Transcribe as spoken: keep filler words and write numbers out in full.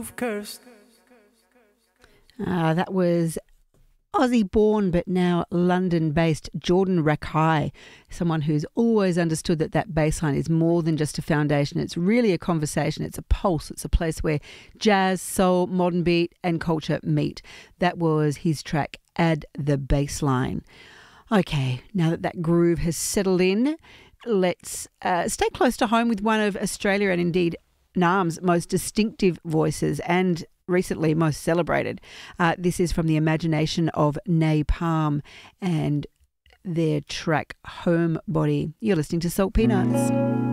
Cursed. Uh, that was Aussie-born but now London-based Jordan Rakei, someone who's always understood that that bass line is more than just a foundation. It's really a conversation. It's a pulse. It's a place where jazz, soul, modern beat and culture meet. That was his track, Add the Bassline. Okay, now that that groove has settled in, let's uh, stay close to home with one of Australia and indeed Naarm's most distinctive voices and recently most celebrated. Uh, this is from the imagination of Napalm and their track Homebody. You're listening to Salt Peanuts.